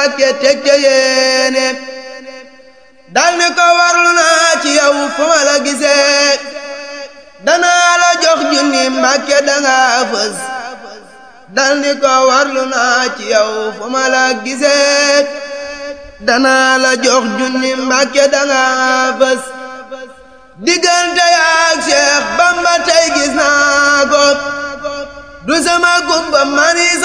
Mbàkke teg ca yéene dal ni ko warlu naa ci yow fu ma la gisee danaa la jox junni Mbàkke danga fës dal ni ko warlu naa ci yow fu ma la gisee danaa la jox junni Mbàkke danga fës diggante yaak Seex Bamba tey gis naa ko du sama gumba mani